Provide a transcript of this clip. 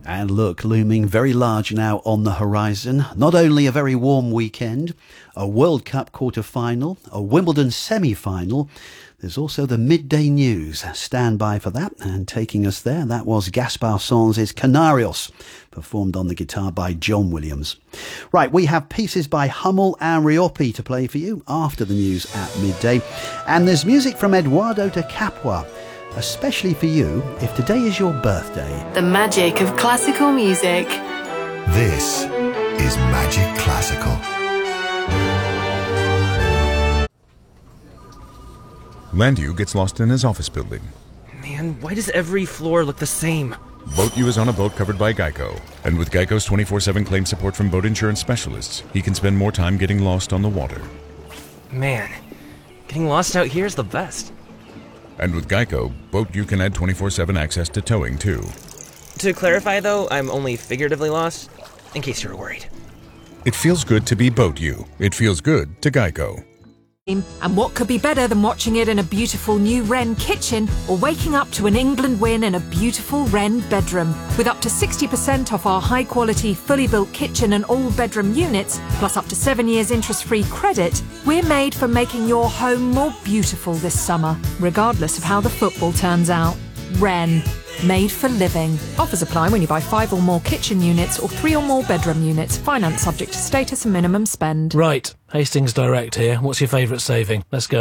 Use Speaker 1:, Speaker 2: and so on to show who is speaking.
Speaker 1: And look, looming very large now on the horizon, not only a very warm weekend, a World Cup quarter-final, a Wimbledon semi-final, there's also the midday news. Stand by for that. And taking us there, that was Gaspar Sanz's Canarios, performed on the guitar by John Williams. Right, we have pieces by Hummel and Riopi to play for you after the news at midday. And there's music from Eduardo da Capua, especially for you if today is your birthday.
Speaker 2: The magic of classical music.
Speaker 3: This is Magic Classical.
Speaker 4: Landu gets lost in his office building.
Speaker 5: Man, why does every floor look the same?
Speaker 4: BoatU is on a boat covered by Geico. And with Geico's 24/7 claim support from boat insurance specialists, he can spend more time getting lost on the water.
Speaker 5: Man, getting lost out here is the best.
Speaker 4: And with Geico, BoatU can add 24/7 access to towing, too.
Speaker 5: To clarify, though, I'm only figuratively lost, in case you were worried.
Speaker 4: It feels good to be BoatU. It feels good to Geico.
Speaker 6: And what could be better than watching it in a beautiful new Wren kitchen or waking up to an England win in a beautiful Wren bedroom? With up to 60% off our high-quality, fully built kitchen and all-bedroom units, plus up to 7 years interest-free credit, we're made for making your home more beautiful this summer, regardless of how the football turns out. Wren. Made for living. Offers apply when you buy 5 or more kitchen units or 3 or more bedroom units. Finance subject to status and minimum spend.
Speaker 7: Right, Hastings Direct here. What's your favourite saving? Let's go.